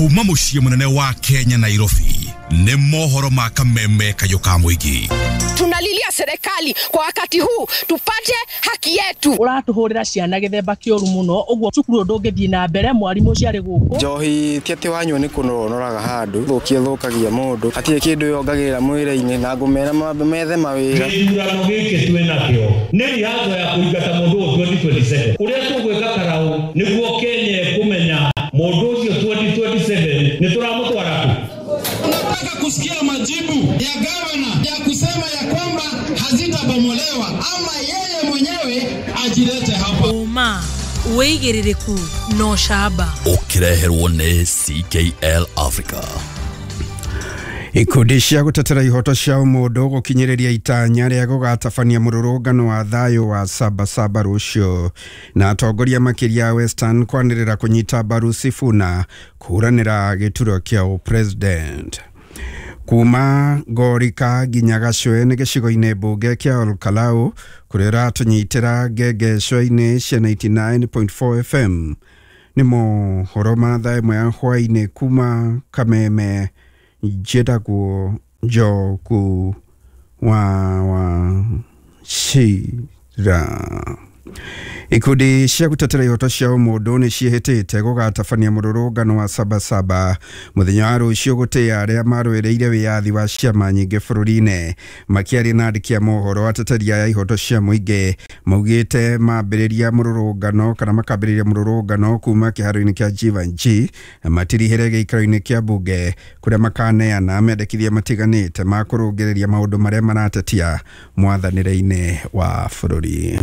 Kuma muciĩ munene wa Kenya Nairobi nĩ mohoro ma kameme kayoka muigi. Tunalilia serikali kwa wakati huu tupate haki yetu. Uratuhurira ciana githemba kioru muno uguo cukuru ndungithii na mbere mwarimu ciari guku. Njohi tiati wanyu ni kunonoraga handu thukia mundu atie kindu yongagira mwire-ini na ngumera methe mawira. Githurano giki twinakio ni rihango ya kuingata mundu 2027 uria tugwika karau niguo Kenya kumenya mundu ucio 2027 ni turamutwara ku. Tunataka kusikia majibu ya gavana ya kusema ya kwamba hazitabomolewa ama yeye mwenyewe ajilete hapa. Uma uigiririku no shaba Ukireherwo ni CKL Africa. Ikundi cia gutetera ihoto cia mundu gukinyiriria itanya ria gugatabania mururungano wa thayo wa Sabasaba rucio na atongoria makiria Western kwanirira kunyita mbaru Sifuna kuranira gituro kia president. Kuma Gorika nginya Gacwe ni gicigo-ini mbunge kia Olkalau kurira tunyitira ngenge cwa-ini cia 99.4 FM ni mohoro ma thaa imwe ya hwaini kuma Kameme Jedagwo Joku wa Shira. Ikundi cia gutetera ihoto cia mundu ni ciehitite gugatabania mururungano wa Sabasaba muthenya wa rucio gutia aria marwireire wiyathi wa ciama nyingi bururi-ini. Makiari na andiki a mohoro ateteria ya ihoto cia muingi maugite mambiriria mururungano kana makambiriria mururungano kuma kiharo-ini kia Jivanji matirihere giikaro-ini kia bunge kuria makaneana mendekithia matiganite ma kurungiriria maundu maria maratetia mwathanire-ini wa bururi.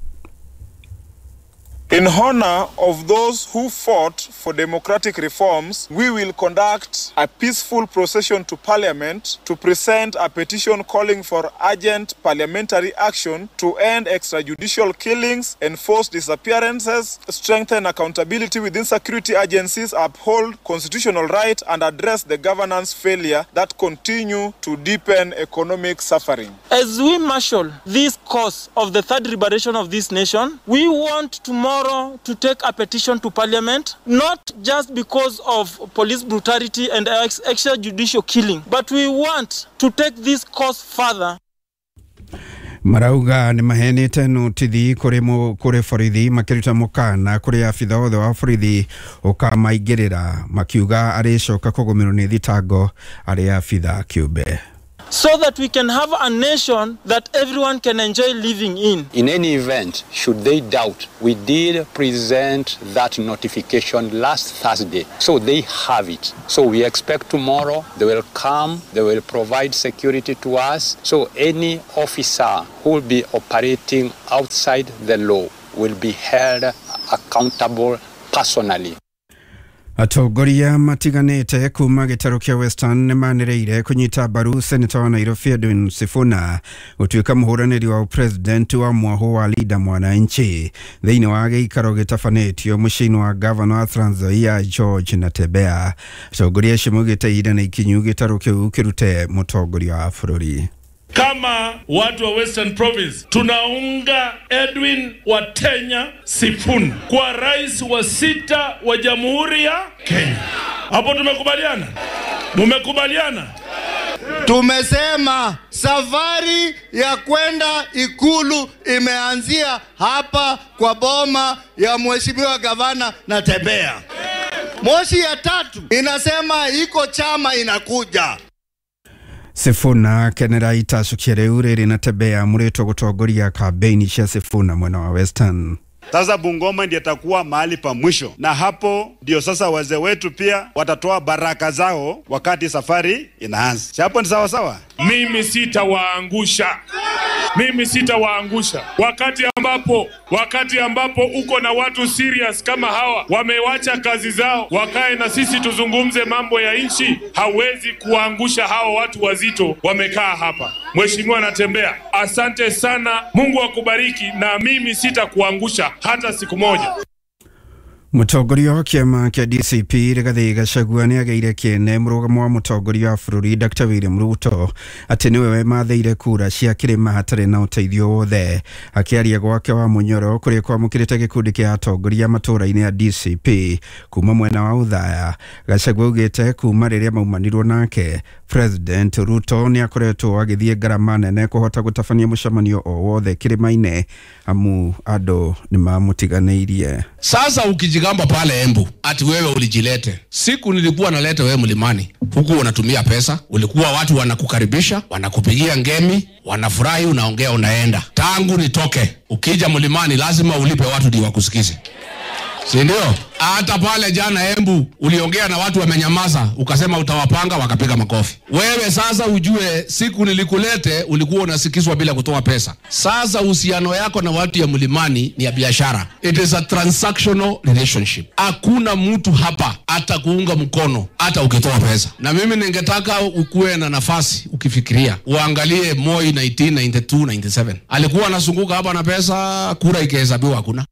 In honor of those who fought for democratic reforms, we will conduct a peaceful procession to Parliament to present a petition calling for urgent parliamentary action to end extrajudicial killings, enforce disappearances, strengthen accountability within security agencies, uphold constitutional rights, and address the governance failure that continue to deepen economic suffering. As we marshal this cause of the third liberation of this nation, we want tomorrow to take a petition to Parliament, not just because of police brutality and extrajudicial killing, but we want to take this cause further. Marauga ni mahenete notithi kuri borithi makiruta mukana kuri afitha othe wa borithi ukamaigirira makiuga aricoka kugumirwo ni thitango ari afitha kiumbe. So that we can have a nation that everyone can enjoy living in. In any event, should they doubt, we did present that notification last Thursday. So they have it. So we expect tomorrow they will come, they will provide security to us. So any officer who will be operating outside the law will be held accountable personally. Atongoria matiganite kuma gitaro kia Western ni manireire kunyita mbaru Senator wa Nairobi Edwin Sifuna gutuika muhuraniri wa president wa mwaho wa Leader Mwananchi thiini wa giikaro gitafanitio muciini wa governor wa Trans Nzoia George Natembeya. Atongoria cimugite ira na ikinyu gitaro kiu kirute mutongoria wa bururi. Kama watu wa Western Province tunaunga Edwin Watenya Sifuna kwa rais wa 6 wa Jamhuri ya Kenya. Hapo tumekubaliana? Mumekubaliana? Tumesema safari ya kwenda Ikulu imeanzia hapa kwa boma ya mheshimiwa gavana Natembeya. Moshi ya 3 inasema iko chama inakuja. Sifuna kenera itacukia riu riri Natembeya muritwo gutongoria kampeni cia Sifuna mwena wa Western. Sasa Bungoma ndiye atakuwa mahali pa mwisho, na hapo ndio sasa wazee wetu pia watatoa baraka zao wakati safari inaanza. Hapo ni sawa sawa. Mimi sitawaangusha. Wakati ambapo uko na watu serious kama hawa wamewacha kazi zao wakae na sisi tuzungumze mambo ya nchi, hawezi kuangusha hawa watu wazito wamekaa hapa. Mheshimiwa Natembeya, asante sana, Mungu akubariki, na mimi sitakuangusha hata siku moja. Mũtongoria wa kĩama kĩa DCP Rigathĩ Gachagua nĩ ageire kĩene mũrũgamo wa mũtongoria wa bũrũri Dr. William Ruto atĩ nĩwe wemathĩire kura cia kĩrĩma hatarĩ na ũteithio wothe. Akĩaria gwake wa Munyoro kũrĩa kwamũkĩrĩte gĩkundi kĩa atongoria matũũra-inĩ ya DCP kuma mwena wa Uthaya, Gachagua augĩte kuma rĩrĩa maumanirwo nake President Ruto nĩ akoretwo agĩthiĩ ngarama nene kũhota gũtabania mũcemanio o wothe kĩrĩma-inĩ amu andũ nĩ mamũtiganĩirie. Sasa ukijigamba pale Embu ati wewe ulijilete, siku nilikuwa naleta wewe mlimani huku unatumia pesa, ulikuwa watu wanakukaribisha, wanakupigia ngemi, wanafurahi, unaongea, unaenda. Tangu nitoke ukija mlimani lazima ulipe watu ndio wakusikize, si ndio? Hata pale jana Embu uliongea na watu wamenyamaza, ukasema utawapanga, wakapiga makofi. Wewe sasa ujue siku nilikulete ulikuwa unasikizwa bila kutoa pesa. Sasa uhusiano yako na watu ya mlimani ni ya biashara. It is a transactional relationship. Hakuna mtu hapa atakuunga mkono hata ukitoa pesa. Na mimi ningetaka ukue na nafasi ukifikiria. Uangalie Moi 1992-97. Alikuwa anazunguka hapa na pesa, kura ikihesabiwa hakuna.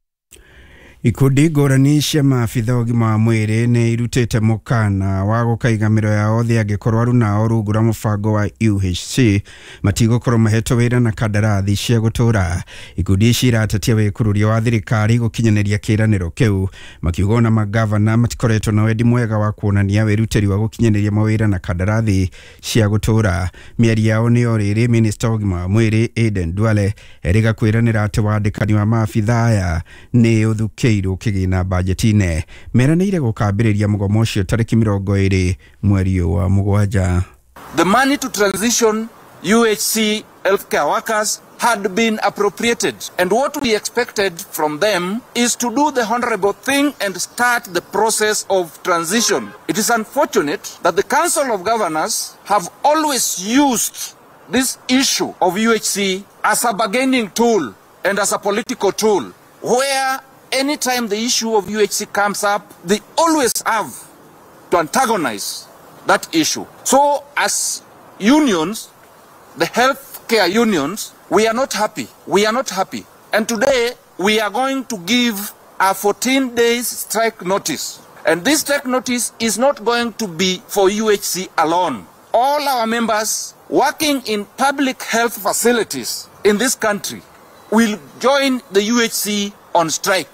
Ikundi ngũrani cia maabitha ũgima wa mwĩrĩ nĩ irutĩte mũkana wa gũkaigamĩro yao thĩ angĩkorwo aruna o rungu rwa mũbango wa UHC matigũkorwo mahetwo wĩra na kandarathi cia gũtũũra. Ikundi ici iratetia wĩkururia wa thirikari gũkinyanĩria kĩĩranĩro kĩu, makiuga ona magavana matikoretwo na wendi mwega wa kuonania wĩrutĩri wa gũkinyanĩria mawĩra na kandarathi cia gũtũũra. Mĩario yao nĩyo rĩrĩ Minister wa ũgima wa mwĩrĩ Aden Duale erĩga kwĩranĩra atĩ wandĩkani wa maabitha aya nĩ ũthukĩ kigina budgetine meranĩire gũkambĩrĩria mũgomo ũcio tarĩki 20 mweri wa Mũgwanja. The money to transition UHC healthcare workers had been appropriated, and what we expected from them is to do the honorable thing and start the process of transition. It is unfortunate that the Council of Governors have always used this issue of UHC as a bargaining tool and as a political tool, where anytime the issue of UHC comes up, they always have to antagonize that issue. So as unions, the healthcare unions, we are not happy. We are not happy. And today we are going to give a 14 days strike notice. And this strike notice is not going to be for UHC alone. All our members working in public health facilities in this country will join the UHC on strike.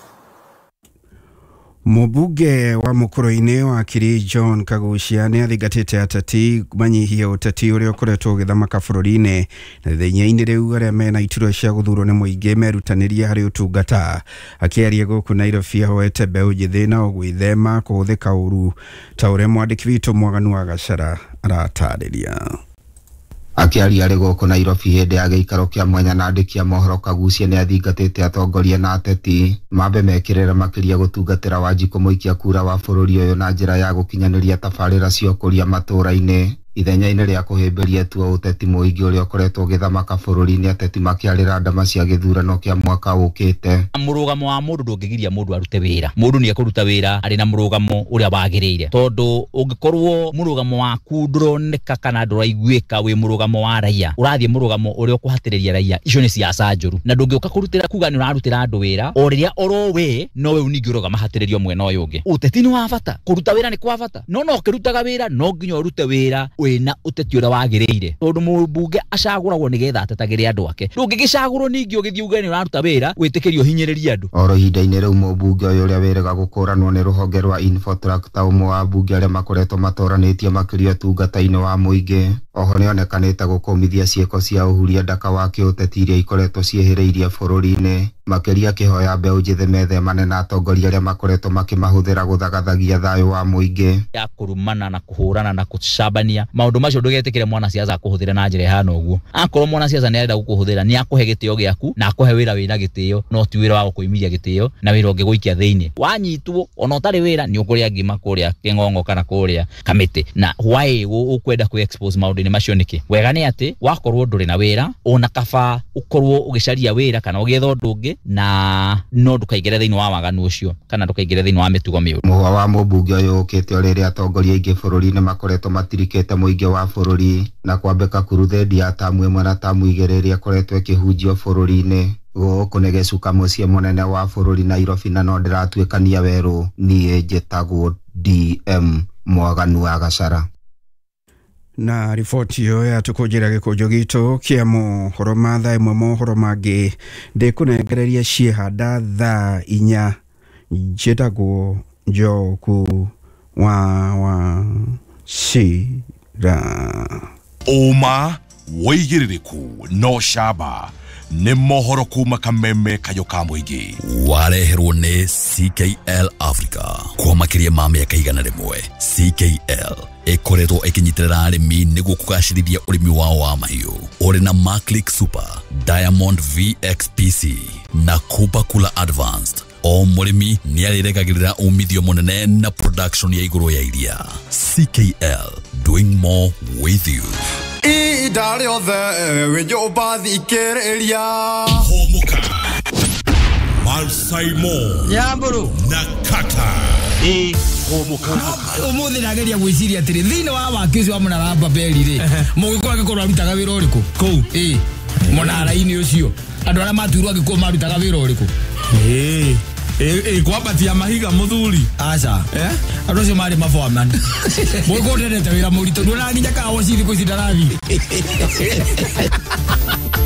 Mũmbunge wa mũkũrũ-inĩ wa Kiri John Kagucia nĩ athingatĩte ateti manyihia ũteti ũrĩa ũkoretwo ũgĩthamaka bũrũri-inĩ na ithenya-inĩ rĩu arĩa mena iturwa cia gũthurwo nĩ mũingĩ merutanĩria harĩ ũtungata. Akĩaria gũkũ Nairobi ahoete mbeũ njĩthĩ na gwĩthema kũhũthĩka ũru ta ũrĩa mwandĩki witũ Mwaganu wa Gacara aratarĩria. Akiaria rĩ gũkũ Nairobi hĩndĩ ya gĩikaro kĩa mwanya na andĩki a mohoro, Kagucia nĩ athingatĩte atongoria na ateti mambe mekĩrĩra makĩria gũtungatĩra Wanjikũ mũikia kura wa bũrũri ũyũ na njĩra ya gũkinyanĩria tabarĩra cia ũkũria matũũra-inĩ. Ithenya-inĩ rĩa kũhĩmbĩria tu ũteti mũingĩ ũrĩa ũkoretwo ũgĩthamaka bũrũri-inĩ, ateti makĩarĩra ndama cia gĩthurano kĩa mwaka ũkĩte. Mũrũgamo wa mũndũ ndũngĩgiria mũndũ arute wĩra. Mũndũ nĩ ekũruta wĩra arĩ na mũrũgamo ũrĩa wagĩrĩire, tondũ ũngĩkorwo mũrũgamo waku ndũroneka kana ndũraiguĩka wĩ mũrũgamo wa raia, ũrathiĩ mũrũgamo ũrĩa ũkũhatĩrĩria raia, icio nĩ siasa njũru. Na ndũngĩũka kũrutĩra kuga nĩ ũrarutĩra andũ wĩra o rĩrĩa orowe no we ningĩ ũrũgama hatĩrĩrio mwena ũyũ ũngĩ. Ũteti nĩ wa bata, kũruta wĩra nĩ kwa bata, no ũkĩrutaga wĩra no nginya ũrute wĩra wĩna ũteti ũrĩa wagĩrĩire, tondũ mũmbunge acagũragwo nĩgetha atetagĩre andũ ake. Ndũngĩgĩcagũrwo ningĩ ũgĩthiĩ uge nĩ ũraruta wĩra wĩtĩkĩrio hinyĩrĩria andũ. Oro ihinda-inĩ rĩu mũmbunge ũyũ ũrĩa wĩrĩga gũkũranwo nĩ rũhonge rwa Infotrack ta ũmwe wa ambunge arĩa makoretwo matoranĩtie makĩria ũtungata-inĩ wa mũingĩ. Oho nĩ onekanĩte gũkũmithia ciĩko cia ũhuria ndaka wa kĩũteti iria ikoretwo ciĩhĩrĩirie bũrũri-inĩ, makĩria akĩhoya mbeũ njĩthĩ methemane na atongoria arĩa makoretwo makĩmahũthĩra gũthagathagia thayũ wa mũingĩ. Ya kũrumana na kũhũrana na gũcambania maũndũ macio ndũgetĩkĩre mwana siasa kũhũthĩra na njĩra ihana ũguo. Akorwo mwana siasa nĩ arenda gũkũhũthĩra nĩ akũhe gĩtĩo gĩaku na akũhe wĩra wĩna gĩtĩo, no ti wĩra wa gũkũimithia gĩtĩo na wĩra ũngĩgũikia thĩinĩ. Wanyitwo ona ũtarĩ wĩra nĩ ũkũrĩa ngima kũrĩa Kĩng'ong'o kana kũrĩa Kamĩtĩ. Na why ũkwenda kũ-expose maũndũ-inĩ macio nĩkĩ? Wega nĩ atĩ wakorwo ndũrĩ na wĩra ona kaba ũkorwo ũgĩcaria wĩra kana ũgĩetha ũndũ ũngĩ, muingi na no ndukaigere thiini wa waganu ucio kana ndukaigere thiini wa mitugo miuru. Muhwa wa mubunge uyu ukite oriri atongoria ingi bururi ni makoretwo matirikite muingi wa bururi na kwambika kuruthendi ya tamu imwe na tamu igiri iria koretwo ikihunjio bururi-ini. Gũkũ nĩ gĩcuka mũciĩ mũnene wa bũrũri Nairobi na no ndĩratuĩkania werũ. Niĩ njĩtagwo DM Mwaganu wa Gacara. Na riboti yo yatukujira gikujo gitu kia mohoro mathaa imwe mohoro mangĩ ndĩkũnengereria ciĩhanda thaa 4 njĩtagwo Njoku wa Cira. Uma woigĩrĩrĩku no camba nĩ mohoro kuma Kameme kayo ka mũingĩ. Wareherwo nĩ CKL Africa kwa makĩria ma mĩaka 100. CKL ĩkoretwo ĩkĩnyitĩrĩra arĩmi nĩguo kũgacĩrithia ũrĩmi wao wa mahiũ. Ũrĩ na Maclick Super, Diamond VXPC na Cooper Cooler Advanced. O mũrĩmi nĩ arĩregagĩrĩra umithio mũnene na production ya igũrũ ya iria. CKL, doing more with you. Idare othe wenjo bathi kereria homuka Malsaimo Nyamburu na Kata homuka umuthi nageria gwiciria atiri thini wa wakizi wa Munaramba Beri ri mugikora gikorwa rutaga wira uriku kou Munara-ini ucio andu ara maturwa agikoma marutaga wira uriku kwabatia mahiga muthuri aca andu acio mari maforeman mugikora ndete wira murito ndona nginya kawa ciri kwicindarathi